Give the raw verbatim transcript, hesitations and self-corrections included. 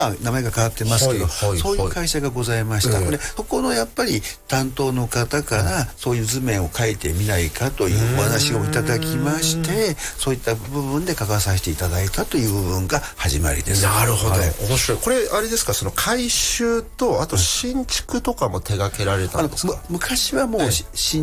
名前が変わってますけど、はいはいはい、そういう会社がございました、えー、これそこのやっぱり担当の方からそういう図面を描いてみないかというお話をいただきまして、そういった部分で書かさせていただいたという部分が始まりです。 なるほど、 はい、 面白い。これあれですか、その改修とあと新築とかも手掛けられたんですか？ あの昔はもう、はい、新